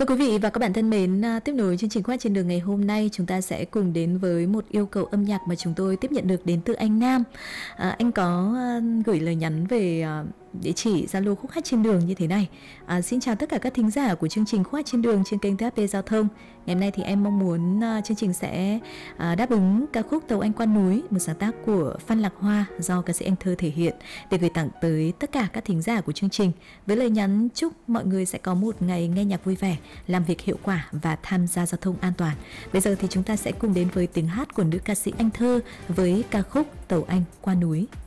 Vâng, quý vị và các bạn thân mến, tiếp nối chương trình Khoa trên đường ngày hôm nay, chúng ta sẽ cùng đến với một yêu cầu âm nhạc mà chúng tôi tiếp nhận được đến từ anh Nam. Anh có gửi lời nhắn về địa chỉ Zalo Khúc Hát Trên Đường như thế này. Xin chào tất cả các thính giả của chương trình Khúc Hát Trên Đường trên kênh THP Giao thông. Ngày hôm nay thì em mong muốn chương trình sẽ đáp ứng ca khúc Tàu Anh Qua Núi, một sáng tác của Phan Lạc Hoa do ca sĩ Anh Thơ thể hiện, để gửi tặng tới tất cả các thính giả của chương trình với lời nhắn chúc mọi người sẽ có một ngày nghe nhạc vui vẻ, làm việc hiệu quả và tham gia giao thông an toàn. Bây giờ thì chúng ta sẽ cùng đến với tiếng hát của nữ ca sĩ Anh Thơ với ca khúc Tàu Anh Qua Núi.